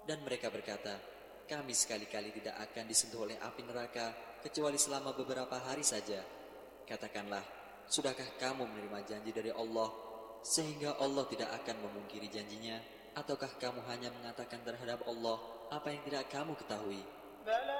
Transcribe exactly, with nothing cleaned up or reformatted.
Dan mereka berkata, kami sekali-kali tidak akan disentuh oleh api neraka kecuali selama beberapa hari saja. Katakanlah, sudahkah kamu menerima janji dari Allah sehingga Allah tidak akan memungkiri janjinya? Ataukah kamu hanya mengatakan terhadap Allah apa yang tidak kamu ketahui?